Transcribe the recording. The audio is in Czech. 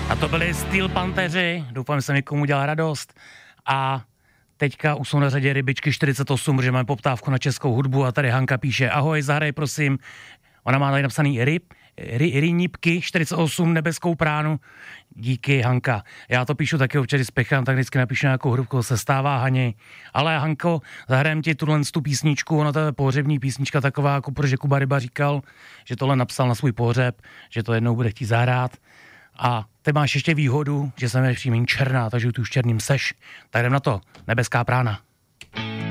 A to byli Steel Pantheři, doufám, že jsem někomu udělal radost. A teďka už jsou na řadě Rybičky 48, protože máme poptávku na českou hudbu a tady Hanka píše: ahoj, zahraj prosím. Ona má tady napsaný Rýnipky 48 nebeskou pránu. Díky, Hanka. Já to píšu taky občas, když spěchám, tak vždycky napíšu nějakou hudbu, se stává, Hani. Ale Hanko, zahrajem ti tu písničku, ona to je pohřební písnička taková, jako protože Kuba Ryba říkal, že tohle napsal na svůj pohřeb, že to jednou bude chtít zahrát. A ty máš ještě výhodu, že jsem je přímý černá, takže ty už černým seš. Tak jdem na to. Nebeská prána.